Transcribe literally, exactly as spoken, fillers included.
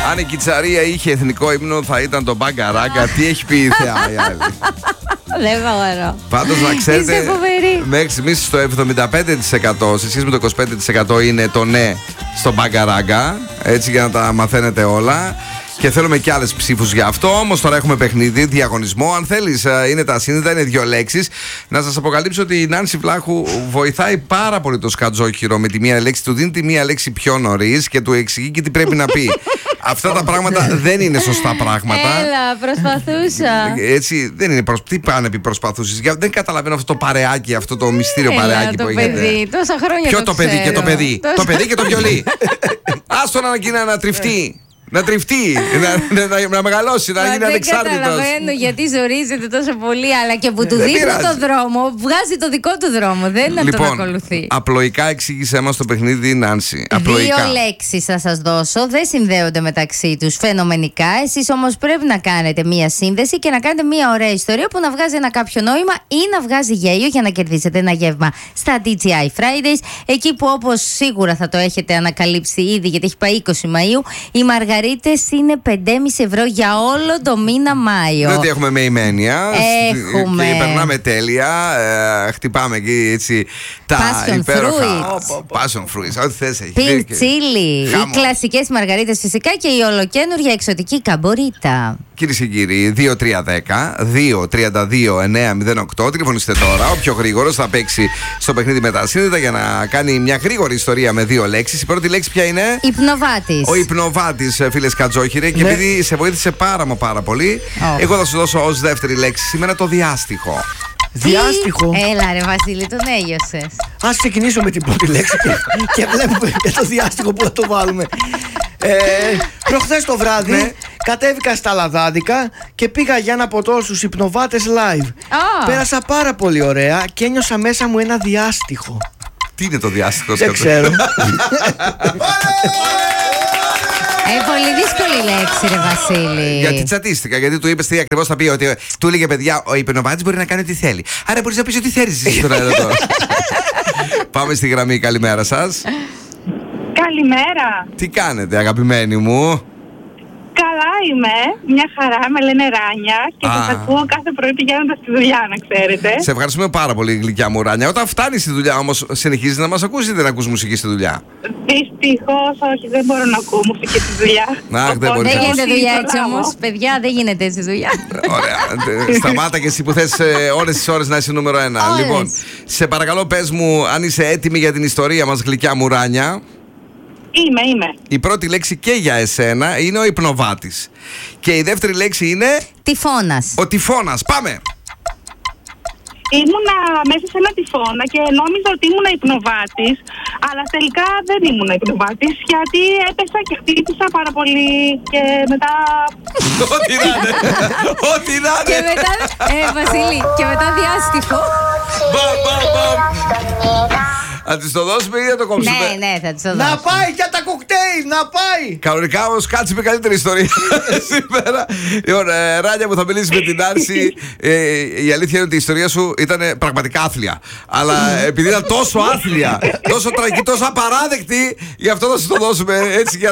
Αν η Κιτσαρία είχε εθνικό ύμνο, θα ήταν το Μπάγκα Ράγκα. Τι έχει πει η Θεά η άλλη. Δεν μπορώ. Πάντως να ξέρετε, μέχρι στιγμής στο εβδομήντα πέντε τοις εκατό σε σχέση με το είκοσι πέντε τοις εκατό είναι το ναι στο Μπάγκα Ράγκα. Έτσι για να τα μαθαίνετε όλα. Και θέλουμε και άλλες ψήφους για αυτό. Όμως τώρα έχουμε παιχνίδι, διαγωνισμό. Αν θέλεις, είναι τα σύνδετα, είναι δύο λέξεις. Να σας αποκαλύψω ότι η Νάνση Βλάχου βοηθάει πάρα πολύ το σκατζόχυρο με τη μία λέξη. Του δίνει τη μία λέξη πιο νωρίς και του εξηγεί και τι πρέπει να πει. Αυτά τα πράγματα δεν είναι σωστά πράγματα. Έλα, προσπαθούσα. Έτσι, δεν είναι. Προσ... Τι πάνε επί προσπαθούσεις. Δεν καταλαβαίνω αυτό το παρεάκι, αυτό το μυστήριο Έλα, παρεάκι το που παιδί, έχετε. Τόσα χρόνια Ποιο το το παιδί ξέρω. και το παιδί. Τόσα... Το παιδί και το βιολί. Άστο να γίνει να τριφτεί. Να τριφτεί, να, να, να μεγαλώσει, να γίνει ανεξάρτητος. Δεν καταλαβαίνω γιατί ζορίζεται τόσο πολύ, αλλά και που του δείχνει το δρόμο, βγάζει το δικό του δρόμο. Δεν είναι λοιπόν, να τον ακολουθεί. Απλοϊκά εξήγησέ μας το παιχνίδι, Νάνση. Δύο λέξεις θα σας δώσω, δεν συνδέονται μεταξύ τους φαινομενικά. Εσείς όμως πρέπει να κάνετε μία σύνδεση και να κάνετε μία ωραία ιστορία που να βγάζει ένα κάποιο νόημα ή να βγάζει γέλιο για να κερδίσετε ένα γεύμα στα ντι τζέι άι Fridays. Εκεί που, όπως σίγουρα θα το έχετε ανακαλύψει ήδη, γιατί έχει πάει είκοσι Μαΐου, η Μαργαρίτες είναι πέντε κόμμα πέντε ευρώ για όλο το μήνα Μάιο. Διότι έχουμε μεϊμένια. Έχουμε. Και περνάμε τέλεια. Ε, χτυπάμε εκεί έτσι τα Passion υπέροχα. Passion fruits. Ό,τι θες έχει. Pink chili. Οι κλασικές μαργαρίτες φυσικά και η ολοκαίνουργια εξωτική καμπορίτα. Κυρίες και κύριοι, δύο τρία ένα μηδέν δύο τρία δύο εννέα μηδέν οκτώ. Τηλεφωνήστε τώρα. Ο πιο γρήγορος θα παίξει στο παιχνίδι με τα σύνδετα για να κάνει μια γρήγορη ιστορία με δύο λέξεις. Η πρώτη λέξη ποια είναι? Υπνοβάτης. Ο υπνοβάτης, φίλε Σκατζόχυρε. Και ναι. επειδή σε βοήθησε πάρα μα πάρα πολύ, oh. εγώ θα σου δώσω ως δεύτερη λέξη σήμερα το διάστιχο. Διάστιχο. Έλα ρε Βασίλη, τον έγιωσες. Ας ξεκινήσω με την πρώτη λέξη και, και βλέπουμε και το διάστιχο που θα το βάλουμε. Ε, προχθές το βράδυ ναι. κατέβηκα στα Λαδάδικα και πήγα για ένα ποτό στους υπνοβάτες live. Oh. Πέρασα πάρα πολύ ωραία και ένιωσα μέσα μου ένα διάστιχο. Τι είναι το διάστιχο? Δεν ξέρω. Ε, πολύ δύσκολη λέξη, ρε Βασίλη. Γιατί τσατίστηκα, γιατί του είπες τι ακριβώς θα πει. Ότι του έλεγε παιδιά, ο υπνοβάτης μπορεί να κάνει ό,τι θέλει. Άρα μπορείς να πεις ό,τι θέλεις εσύ στον αέρα τώρα. Πάμε στη γραμμή, καλημέρα σας. Καλημέρα. Τι κάνετε, αγαπημένοι μου? Καλά είμαι, μια χαρά, με λένε Ράνια και σας ακούω κάθε πρωί πηγαίνοντας στη δουλειά, να ξέρετε. Σε ευχαριστούμε πάρα πολύ, γλυκιά μου Ράνια. Όταν φτάνεις στη δουλειά όμως, συνεχίζεις να μας ακούσεις ή δεν ακούς μουσική στη δουλειά? Δυστυχώς όχι, δεν μπορώ να ακούω μουσική στη δουλειά. Αχ, δεν μπορείς. Δεν γίνεται δουλειά έτσι όμως, παιδιά, δεν γίνεται έτσι δουλειά. Ωραία, σταμάτα και εσύ που θες όλες τις ώρες να είσαι νούμερο ένα. Λοιπόν, σε παρακαλώ πες μου αν είσαι έτοιμη για την ιστορία μας, γλυκιά μου Ράνια. Είμαι, είμαι. Η πρώτη λέξη και για εσένα είναι ο υπνοβάτης. Και η δεύτερη λέξη είναι... Τυφώνας. Ο τυφώνας. Πάμε! Ήμουνα μέσα σε ένα τυφώνα και νόμιζα ότι ήμουνα υπνοβάτης, αλλά τελικά δεν ήμουνα υπνοβάτης, γιατί έπεσα και χτύπησα πάρα πολύ και μετά... Ό,τι να είναι! Ό,τι να είναι! Και μετά, ε, Βασίλη, και μετά διάστιχο. Μπαμ, μπαμ, μπαμ. Θα της το δώσουμε ή θα το κόψουμε? Ναι, ναι, θα της το δώσουμε. Να πάει για τα κοκτέιλ, να πάει! Κανονικά όμως κάτσε με καλύτερη ιστορία σήμερα. Λοιπόν, ε, Ράνια μου, θα μιλήσει με την Άρση. Ε, η αλήθεια είναι ότι η ιστορία σου ήταν πραγματικά άθλια. Αλλά επειδή ήταν τόσο άθλια, τόσο τραγική, τόσο απαράδεκτη, γι' αυτό θα σου το δώσουμε έτσι για